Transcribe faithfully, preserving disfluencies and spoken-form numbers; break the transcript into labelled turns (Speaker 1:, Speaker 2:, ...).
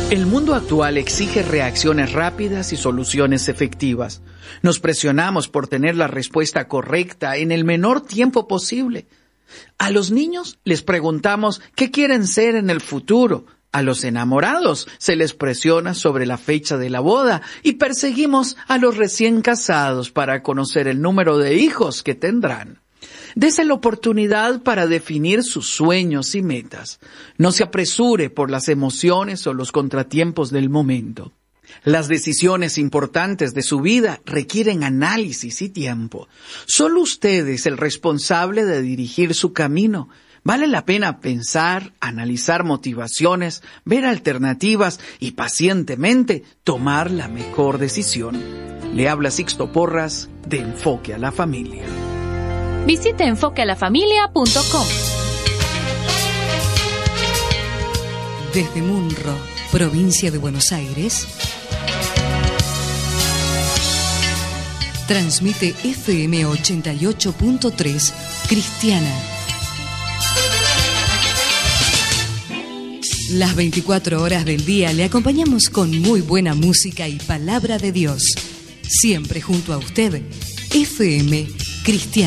Speaker 1: El mundo actual exige reacciones rápidas y soluciones efectivas. Nos presionamos por tener la respuesta correcta en el menor tiempo posible. A los niños les preguntamos qué quieren ser en el futuro. A los enamorados se les presiona sobre la fecha de la boda y perseguimos a los recién casados para conocer el número de hijos que tendrán. Dese la oportunidad para definir sus sueños y metas. No se apresure por las emociones o los contratiempos del momento. Las decisiones importantes de su vida requieren análisis y tiempo. Solo usted es el responsable de dirigir su camino. Vale la pena pensar, analizar motivaciones, ver alternativas y pacientemente tomar la mejor decisión. Le habla Sixto Porras de Enfoque a la Familia.
Speaker 2: Visite enfoque a la familia punto com.
Speaker 3: Desde Munro, provincia de Buenos Aires, transmite F M ochenta y ocho punto tres Cristiana. Las veinticuatro horas del día le acompañamos con muy buena música y palabra de Dios. Siempre junto a usted, F M Cristiana.